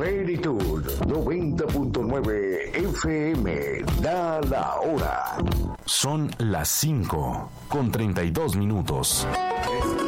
Plenitud 90.9 FM. Da la hora. Son las 5:32.